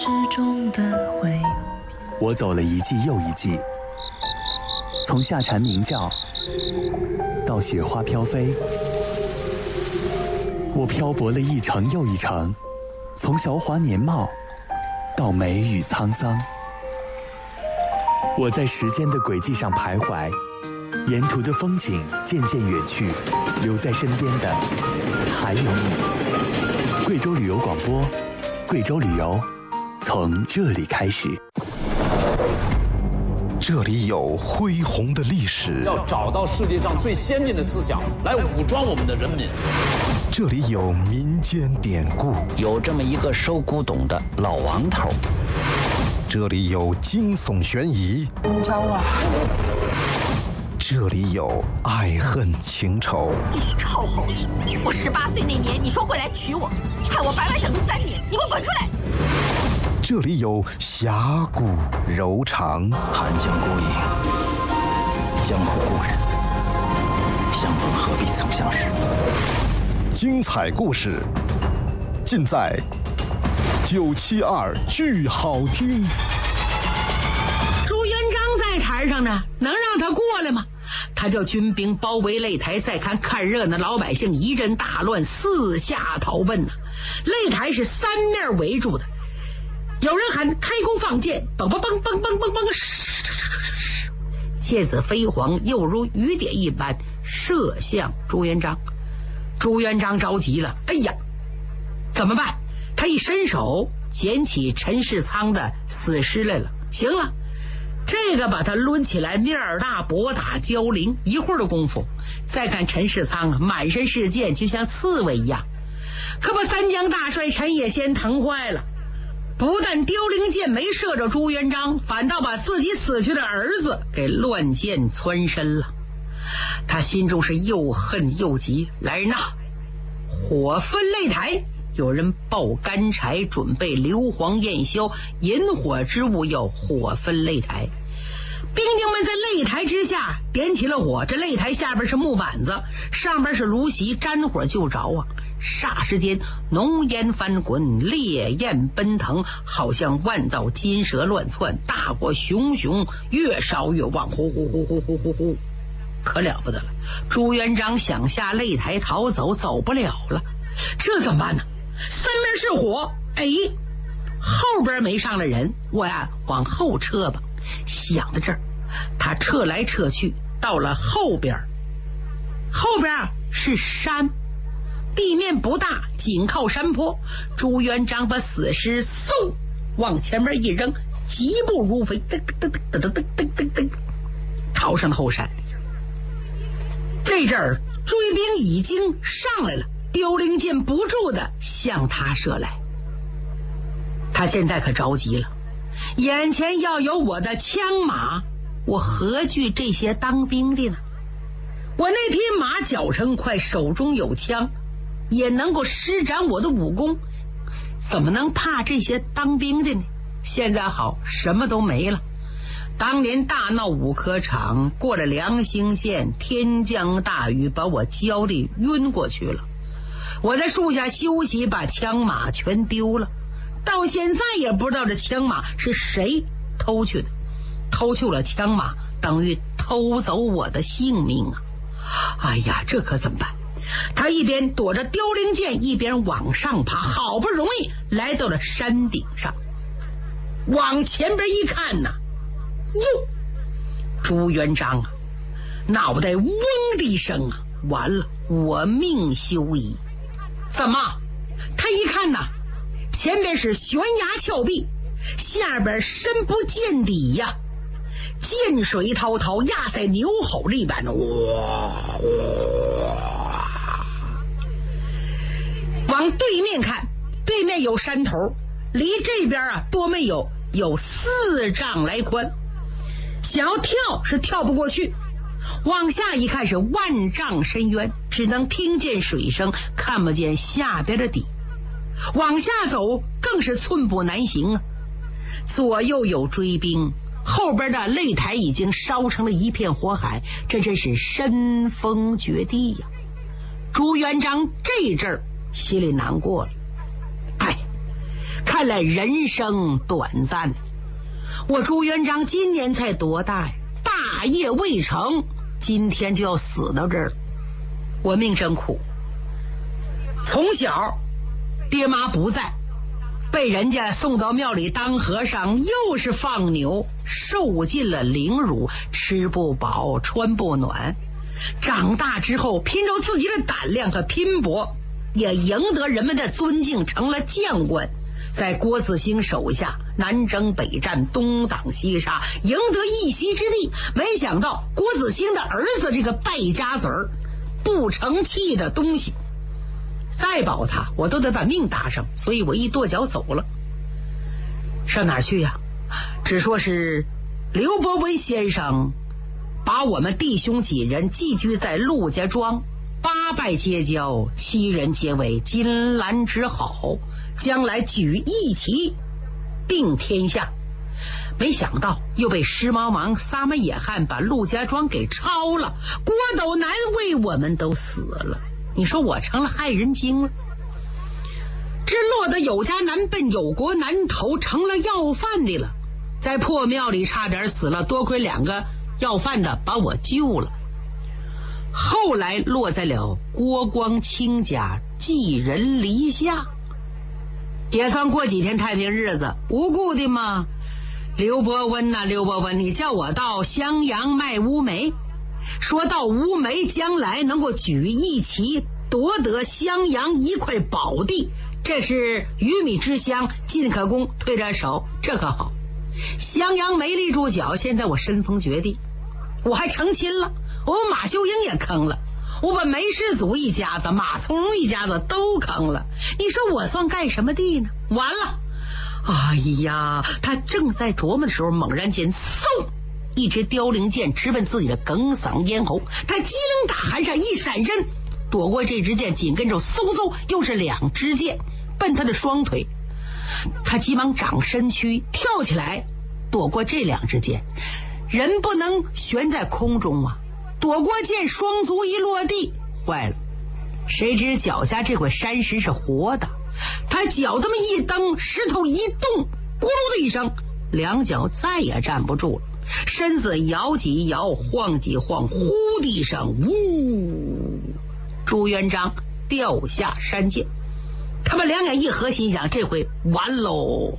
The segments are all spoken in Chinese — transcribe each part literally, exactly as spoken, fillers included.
我走了一季又一季，从夏蝉鸣叫到雪花飘飞，我漂泊了一程又一程，从韶华年貌到梅雨沧桑。我在时间的轨迹上徘徊，沿途的风景渐渐远去，留在身边的还有你。贵州旅游广播，贵州旅游从这里开始。 这里有恢宏的历史， 要找到世界上最先进的思想来武装我们的人民。 这里有民间典故， 有这么一个收古董的老王头。 这里有惊悚悬疑， 你找我？ 这里有爱恨情仇。 你臭猴子！我十八岁那年你说会来娶我，害我白白等了三年，你给我滚出来！ 这里有侠骨柔肠， 寒江孤影，江湖故人，相逢何必曾相识。 精彩故事尽在九七二剧好听。 朱元璋在台上呢，能让他过来吗？他叫军兵包围擂台，再看看热闹老百姓一阵大乱，四下逃奔呐。擂台是三面围住的，有人喊开弓放箭，嘣嘣嘣嘣嘣嘣嘣，箭子飞黄，又如雨点一般射向朱元璋。朱元璋着急了，哎呀，怎么办？他一伸手捡起陈世仓的死尸来了。行了，这个把他抡起来，面儿大脖打交灵，一会儿的功夫，再看陈世仓啊，满身是箭，就像刺猬一样，可把三江大帅陈野先疼坏了。不但凋零箭没射着朱元璋，反倒把自己死去的儿子给乱箭穿身了。他心中是又恨又急。来人呐，火分擂台！有人抱干柴，准备硫磺焰硝，引火之物要火分擂台。兵丁们在擂台之下点起了火，这擂台下边是木板子，上边是炉席，沾火就着啊！霎时间，浓烟翻滚，烈焰奔腾，好像万道金蛇乱窜，大火熊熊，越烧越旺，呼呼呼呼呼呼呼，可了不得了！朱元璋想下擂台逃走，走不了了，这怎么办呢？三面是火，哎，后边没上来人，我呀往后撤吧。想到这儿，他撤来撤去，到了后边，后边是山，地面不大，紧靠山坡。朱元璋把死尸嗖往前面一扔，疾步如飞，噔噔噔噔噔噔噔噔，逃上了后山。这阵儿追兵已经上来了，凋零箭不住的向他射来。他现在可着急了，眼前要有我的枪马，我何惧这些当兵的呢？我那匹马脚程快，手中有枪，也能够施展我的武功，怎么能怕这些当兵的呢？现在好，什么都没了。当年大闹五科场，过了良兴县，天降大雨，把我浇的晕过去了。我在树下休息，把枪马全丢了，到现在也不知道这枪马是谁偷去的。偷去了枪马，等于偷走我的性命啊！哎呀，这可怎么办？他一边躲着凋零箭，一边往上爬，好不容易来到了山顶上，往前边一看呐，哟，朱元璋啊，脑袋嗡的一声啊，完了，我命休矣！怎么？他一看呐，前边是悬崖峭壁，下边深不见底呀，涧水滔滔，压在牛吼里般的，哇哇！往对面看，对面有山头，离这边啊多没有有四丈来宽，想要跳是跳不过去。往下一看是万丈深渊，只能听见水声，看不见下边的底。往下走更是寸步难行啊！左右有追兵，后边的擂台已经烧成了一片火海，这真是身逢绝地呀！朱元璋这阵儿心里难过了，哎， 看来人生短暂。我朱元璋今年才多大呀？大业未成，今天就要死到这儿了。我命真苦，从小爹妈不在，被人家送到庙里当和尚，又是放牛，受尽了凌辱，吃不饱穿不暖。长大之后拼着自己的胆量和拼搏，也赢得人们的尊敬，成了将官，在郭子兴手下南征北战，东挡西杀，赢得一席之地。没想到郭子兴的儿子这个败家子儿，不成器的东西，再保他我都得把命搭上，所以我一跺脚走了。上哪儿去呀、啊？只说是刘伯温先生把我们弟兄几人寄居在陆家庄，八拜结交，七人结为金兰之好，将来举义旗定天下。没想到又被狮毛王撒门野汉把陆家庄给抄了，郭斗南为我们都死了，你说我成了害人精了。这落得有家难奔有国难投，成了要饭的了，在破庙里差点死了，多亏两个要饭的把我救了。后来落在了郭光清家，寄人篱下，也算过几天太平日子。无故的嘛，刘伯温呐、啊，刘伯温，你叫我到襄阳卖乌梅，说到乌梅将来能够举义旗，夺得襄阳一块宝地，这是鱼米之乡，进可攻退可守，这可好。襄阳没立住脚，现在我身逢绝地，我还成亲了，我马秀英也坑了，我把梅氏族一家子、马从容一家子都坑了，你说我算干什么地呢？完了！哎呀，他正在琢磨的时候，猛然间嗖，一支凋零箭直奔自己的哽嗓咽喉，他机灵打寒颤，一闪身躲过这支箭，紧跟着嗖嗖又是两支箭奔他的双腿，他急忙长身躯跳起来躲过这两支箭。人不能悬在空中啊，躲过箭，双足一落地，坏了！谁知脚下这块山石是活的，他脚这么一蹬，石头一动，咕噜的一声，两脚再也站不住了，身子摇几摇，晃几晃，呼的一声，呜！朱元璋掉下山涧，他把两眼一合，心想这回完喽！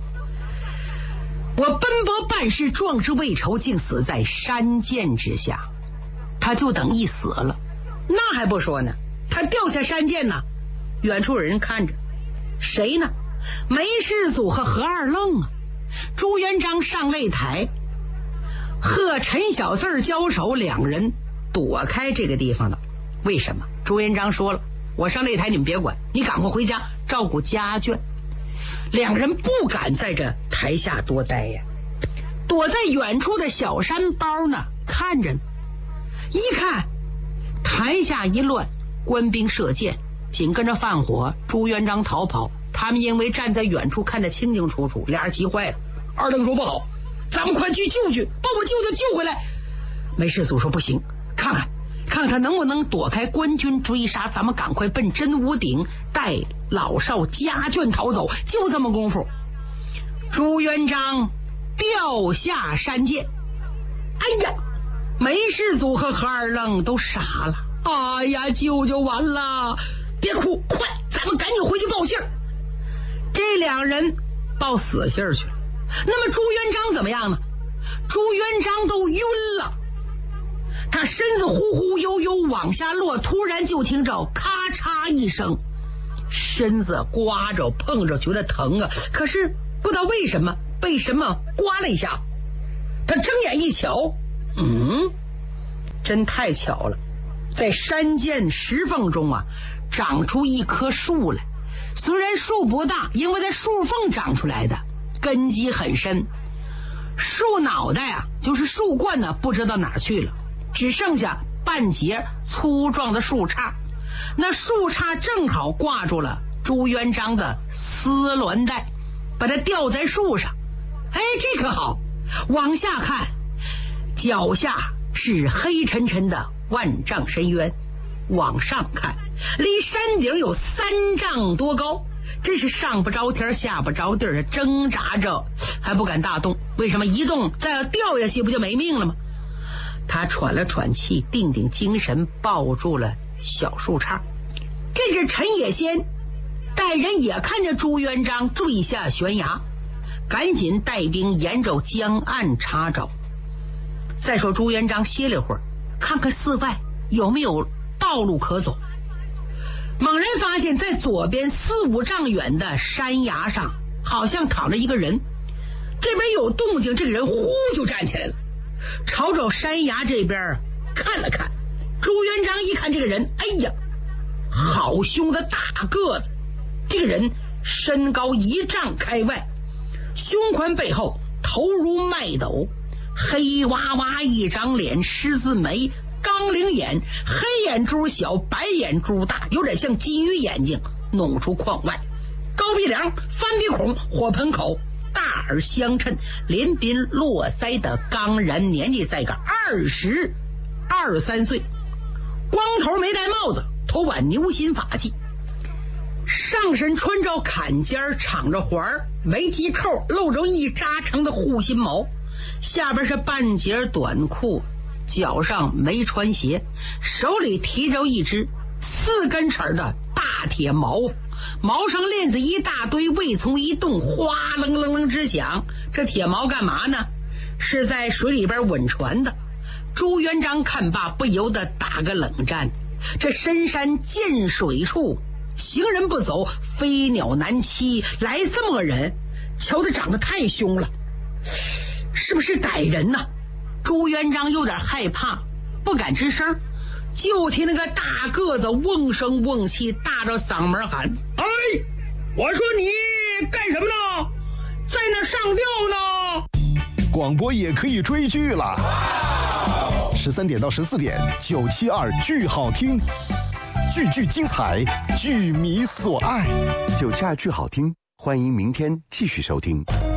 我奔波办事，壮志未酬，竟死在山涧之下。他就等一死了，那还不说呢，他掉下山涧呢，远处有人看着，谁呢？梅世祖和何二愣啊！朱元璋上擂台，和陈小四交手，两人躲开这个地方了。为什么？朱元璋说了，我上擂台你们别管，你赶快回家照顾家眷。两人不敢在这台下多待呀，躲在远处的小山包呢，看着呢。一看台下一乱，官兵射箭，紧跟着放火，朱元璋逃跑。他们因为站在远处看得清清楚楚，俩人急坏了。二愣说不好，咱们快去救去，把我舅舅救回来。梅世祖说不行，看看看看他能不能躲开官军追杀，咱们赶快奔真武鼎，带老少家眷逃走。就这么功夫，朱元璋掉下山涧。哎呀，梅世祖和何二愣都傻了。哎呀，舅舅完了，别哭，快，咱们赶紧回去报信儿。这两人报死信儿去了。那么朱元璋怎么样呢？朱元璋都晕了，他身子忽忽悠悠往下落，突然就听着咔嚓一声，身子刮着碰着，觉得疼啊，可是不知道为什么被什么刮了一下。他睁眼一瞧，嗯，真太巧了，在山涧石缝中啊，长出一棵树来。虽然树不大，因为在树缝长出来的，根基很深。树脑袋啊，就是树冠呢，不知道哪儿去了，只剩下半截粗壮的树杈。那树杈正好挂住了朱元璋的丝鸾带，把它吊在树上。哎，这可好，往下看，脚下是黑沉沉的万丈深渊，往上看，离山顶有三丈多高， 真是上不着天下不着地儿，挣扎着还不敢大动。为什么一动再要掉下去不就没命了吗？他喘了喘气，定定精神，抱住了小树杈。这只陈野仙带人也看见朱元璋坠下悬崖，赶紧带兵沿着江岸查找。再说朱元璋歇了会儿，看看四外有没有道路可走，猛然发现在左边四五丈远的山崖上好像躺着一个人。这边有动静，这个人呼就站起来了，朝着山崖这边看了看。朱元璋一看这个人，哎呀，好凶的大个子！这个人身高一丈开外，胸宽背厚，头如麦斗，黑哇哇一张脸，狮子眉，钢铃眼，黑眼珠小，白眼珠大，有点像金鱼眼睛，弄出眶外，高鼻梁，翻鼻孔，火盆口，大耳相衬，连鬓络腮的刚然，年纪在个二十二十三岁，光头没戴帽子，头挽牛心发髻，上身穿着坎肩，敞着环，围鸡扣，露着一扎成的护心毛，下边是半截短裤，脚上没穿鞋，手里提着一只四根齿的大铁矛，毛上链子一大堆，未从一动，哗楞楞楞直响。这铁矛干嘛呢？是在水里边稳船的。朱元璋看罢，不由得打个冷战。这深山见水处，行人不走，飞鸟难栖，来这么个人，瞧他长得太凶了，是不是歹人呢？朱元璋有点害怕，不敢吱声，就听那个大个子瓮声瓮气，大着嗓门喊：哎，我说你干什么呢？在那上吊呢！ 广播也可以追剧了，十三点到十四点，九七二剧好听，句句精彩，剧迷所爱。 九七二剧好听，欢迎明天继续收听。